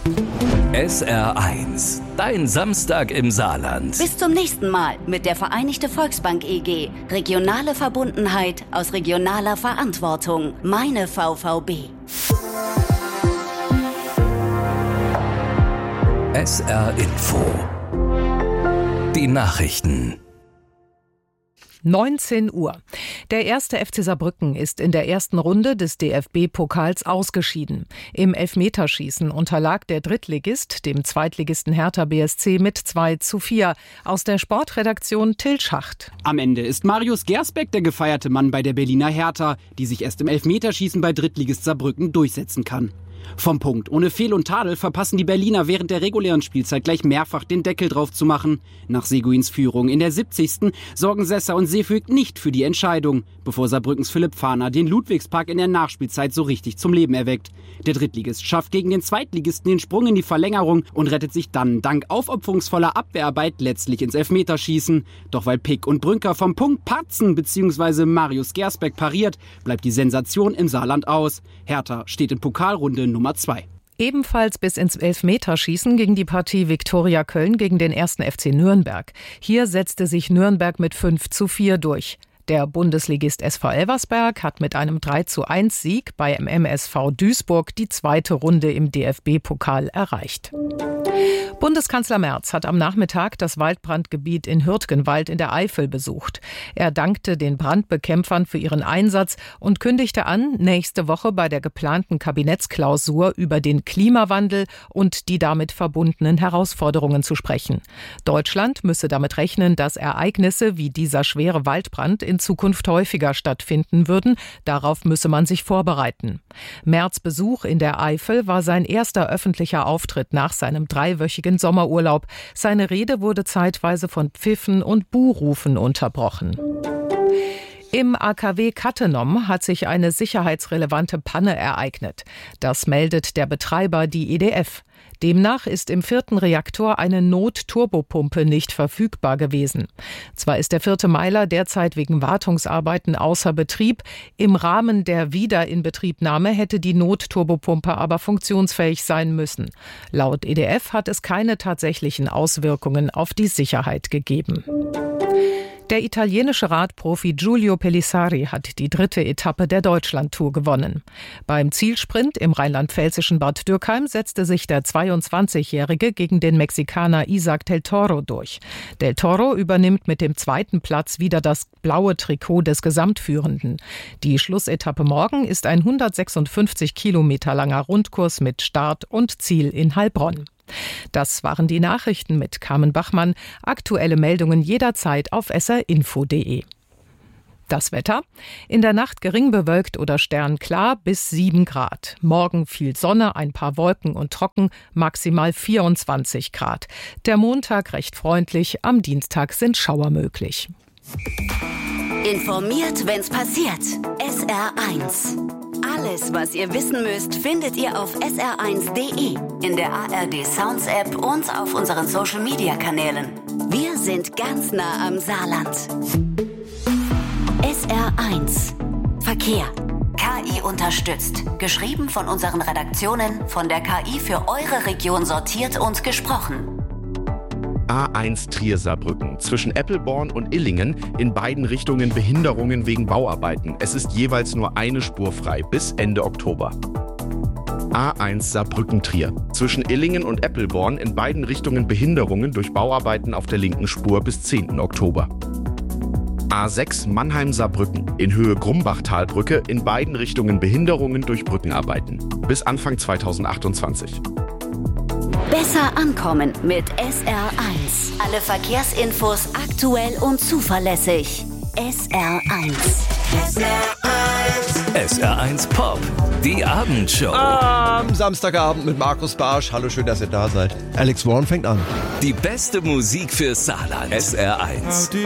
SR1, dein Samstag im Saarland. Bis zum nächsten Mal mit der Vereinigte Volksbank EG. Regionale Verbundenheit aus regionaler Verantwortung. Meine VVB. SR Info. Die Nachrichten. 19 Uhr. Der 1. FC Saarbrücken ist in der ersten Runde des DFB-Pokals ausgeschieden. Im Elfmeterschießen unterlag der Drittligist dem Zweitligisten Hertha BSC mit 2:4. Aus der Sportredaktion Till Schacht. Am Ende ist Marius Gersbeck der gefeierte Mann bei der Berliner Hertha, die sich erst im Elfmeterschießen bei Drittligist Saarbrücken durchsetzen kann. Vom Punkt ohne Fehl und Tadel verpassen die Berliner während der regulären Spielzeit gleich mehrfach den Deckel drauf zu machen. Nach Seguins Führung in der 70. sorgen Sessa und Seefüg nicht für die Entscheidung, bevor Saarbrückens Philipp Fahner den Ludwigspark in der Nachspielzeit so richtig zum Leben erweckt. Der Drittligist schafft gegen den Zweitligisten den Sprung in die Verlängerung und rettet sich dann dank aufopferungsvoller Abwehrarbeit letztlich ins Elfmeterschießen. Doch weil Pick und Brünker vom Punkt patzen bzw. Marius Gersbeck pariert, bleibt die Sensation im Saarland aus. Hertha steht in Pokalrunde Nummer 2. Ebenfalls bis ins Elfmeterschießen ging die Partie Viktoria Köln gegen den 1. FC Nürnberg. Hier setzte sich Nürnberg mit 5:4 durch. Der Bundesligist SV Elversberg hat mit einem 3:1-Sieg beim MSV Duisburg die zweite Runde im DFB-Pokal erreicht. Bundeskanzler Merz hat am Nachmittag das Waldbrandgebiet in Hürtgenwald in der Eifel besucht. Er dankte den Brandbekämpfern für ihren Einsatz und kündigte an, nächste Woche bei der geplanten Kabinettsklausur über den Klimawandel und die damit verbundenen Herausforderungen zu sprechen. Deutschland müsse damit rechnen, dass Ereignisse wie dieser schwere Waldbrand in Zukunft häufiger stattfinden würden. Darauf müsse man sich vorbereiten. Merz' Besuch in der Eifel war sein erster öffentlicher Auftritt nach seinem 3-wöchigen Sommerurlaub. Seine Rede wurde zeitweise von Pfiffen und Buhrufen unterbrochen. Im AKW Cattenom hat sich eine sicherheitsrelevante Panne ereignet. Das meldet der Betreiber, die EDF. Demnach ist im 4. Reaktor eine Notturbopumpe nicht verfügbar gewesen. Zwar ist der 4. Meiler derzeit wegen Wartungsarbeiten außer Betrieb. Im Rahmen der Wiederinbetriebnahme hätte die Notturbopumpe aber funktionsfähig sein müssen. Laut EDF hat es keine tatsächlichen Auswirkungen auf die Sicherheit gegeben. Der italienische Radprofi Giulio Pelissari hat die 3. Etappe der Deutschlandtour gewonnen. Beim Zielsprint im rheinland-pfälzischen Bad Dürkheim setzte sich der 22-Jährige gegen den Mexikaner Isaac del Toro durch. Del Toro übernimmt mit dem 2. Platz wieder das blaue Trikot des Gesamtführenden. Die Schlussetappe morgen ist ein 156 Kilometer langer Rundkurs mit Start und Ziel in Heilbronn. Das waren die Nachrichten mit Carmen Bachmann. Aktuelle Meldungen jederzeit auf srinfo.de. Das Wetter: In der Nacht gering bewölkt oder sternklar bis 7 Grad. Morgen viel Sonne, ein paar Wolken und trocken, maximal 24 Grad. Der Montag recht freundlich, am Dienstag sind Schauer möglich. Informiert, wenn's passiert. SR1. Alles, was ihr wissen müsst, findet ihr auf sr1.de, in der ARD Sounds App und auf unseren Social-Media-Kanälen. Wir sind ganz nah am Saarland. SR1. Verkehr. KI unterstützt. Geschrieben von unseren Redaktionen, von der KI für eure Region sortiert und gesprochen. A1 Trier-Saarbrücken. Zwischen Eppelborn und Illingen in beiden Richtungen Behinderungen wegen Bauarbeiten. Es ist jeweils nur eine Spur frei bis Ende Oktober. A1 Saarbrücken-Trier. Zwischen Illingen und Eppelborn in beiden Richtungen Behinderungen durch Bauarbeiten auf der linken Spur bis 10. Oktober. A6 Mannheim-Saarbrücken. In Höhe Grumbach-Talbrücke in beiden Richtungen Behinderungen durch Brückenarbeiten. Bis Anfang 2028. Besser ankommen mit SR1. Alle Verkehrsinfos aktuell und zuverlässig. SR1. SR1 Pop, die Abendshow. Am Samstagabend mit Markus Barsch. Hallo, schön, dass ihr da seid. Alex Warren fängt an. Die beste Musik für Saarland. SR1.